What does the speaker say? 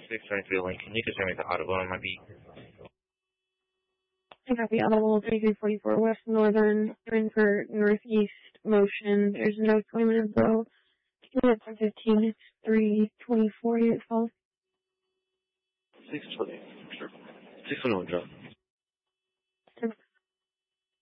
623 Lincoln. You can send me the audible on my beat. I got the audible 3344 West Northern, in for Northeast Motion. There's no swimming in flow. 10:15, it's 324 units falls. 620, sure. 621 drop.